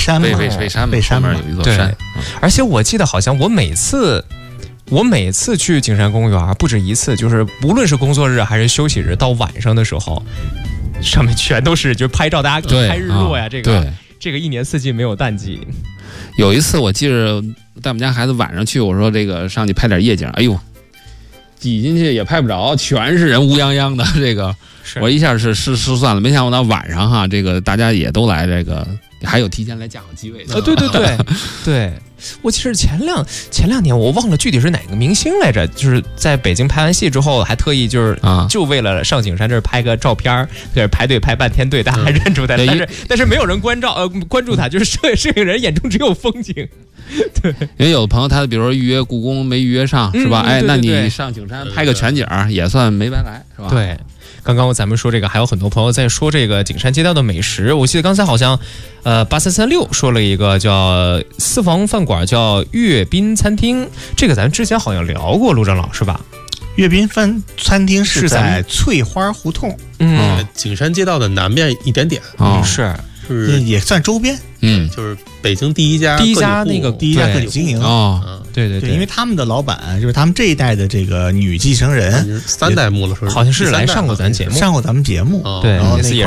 山嘛， 北山嘛有一座山。 而且我记得好像我每次去景山公园不止一次，就是无论是工作日还是休息日，到晚上的时候，上面全都是就是拍照，大家拍日落呀，这个一年四季没有淡季。 有一次我记着带我们家孩子晚上去，我说这个上去拍点夜景，哎呦，挤进去也拍不着，全是人乌泱泱的。这个我一下是算了，没想到晚上哈，这个大家也都来，这个还有提前来架好机位的。 对。我其实前两年我忘了具体是哪个明星来着，就是在北京拍完戏之后，还特意就为了上景山这儿拍个照片，就是排队排半天队，大家还认出他，但是没有人关注他，就是摄影人眼中只有风景。对， 因为有的朋友他比如说预约故宫没预约上，是吧？哎，那你上景山拍个全景也算没白来，是吧？ 对。刚刚咱们说这个，还有很多朋友在说这个景山街道的美食。我记得刚才好像8336说了一个叫私房饭馆，叫阅滨餐厅，这个咱之前好像聊过，陆长老是吧？ 阅滨餐厅是在翠花胡同， 景山街道的南面一点点， 是也算周边， 就是北京第一家那个第一家个体经营对， 因为他们的老板就是他们这一代的这个女继承人， 3代目了， 好像是来上过咱们节目， 对，然后那